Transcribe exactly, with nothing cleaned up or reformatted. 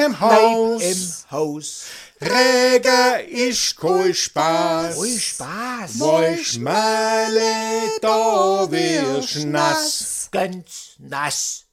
im Haus. Bleib im Haus. Regen ist kein Spaß. Ui, Spaß. Manchmal da wirst nass. Ganz nass.